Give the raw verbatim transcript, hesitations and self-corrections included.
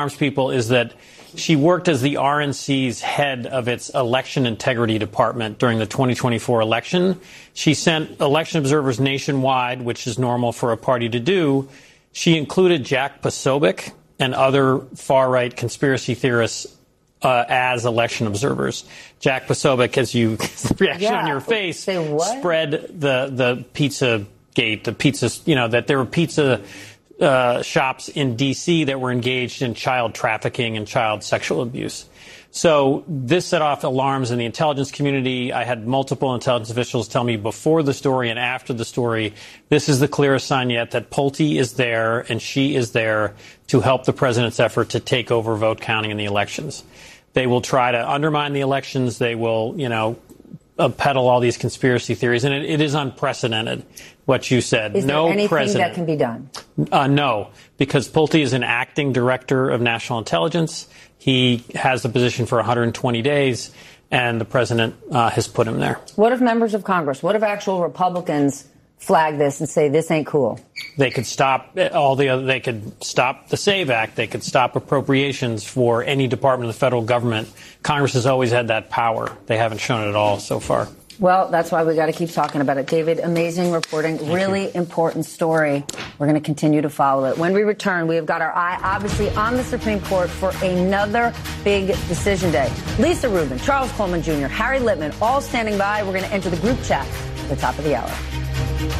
people is that she worked as the R N C's head of its election integrity department during the twenty twenty-four election. She sent election observers nationwide, which is normal for a party to do. She included Jack Posobiec and other far-right conspiracy theorists uh, as election observers. Jack Posobiec, as you the reaction yeah. on your face, Say what? spread the the pizza gate, the pizza, you know, that there were pizza Uh, shops in D C that were engaged in child trafficking and child sexual abuse. So this set off alarms in the intelligence community. I had multiple intelligence officials tell me before the story and after the story, this is the clearest sign yet that Pulte is there and she is there to help the president's effort to take over vote counting in the elections. They will try to undermine the elections. They will, you know, uh, peddle all these conspiracy theories. And it, it is unprecedented what you said. Is no there anything president that can be done? Uh, no, because Pulte is an acting director of national intelligence. He has the position for one hundred twenty days, and the president uh, has put him there. What if members of Congress, what if actual Republicans flag this and say this ain't cool? They could stop all the other. They could stop the SAVE Act. They could stop appropriations for any department of the federal government. Congress has always had that power. They haven't shown it at all so far. Well, that's why we got to keep talking about it. David, amazing reporting, Thank really you. important story. We're going to continue to follow it. When we return, we have got our eye, obviously, on the Supreme Court for another big decision day. Lisa Rubin, Charles Coleman Junior, Harry Litman, all standing by. We're going to enter the group chat at the top of the hour.